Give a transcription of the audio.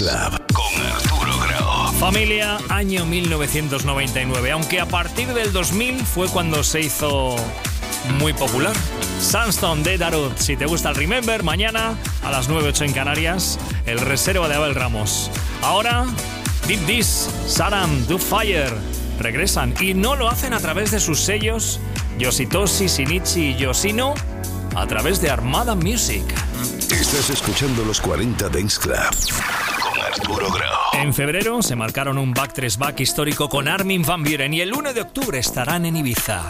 Club con Arturo Grau. Familia, año 1999, aunque a partir del 2000 fue cuando se hizo muy popular. Sunstone de Darude. Si te gusta el Remember, mañana a las 9:08 en Canarias, el reserva de Abel Ramos. Ahora, Deep Dish, Saram, Do Fire regresan y no lo hacen a través de sus sellos Yoshitoshi, Shinichi y Yoshino, a través de Armada Music. Estás escuchando los 40 Dance Club con Arturo Grau. En febrero se marcaron un back 3 back histórico con Armin van Buuren y el 1 de octubre estarán en Ibiza.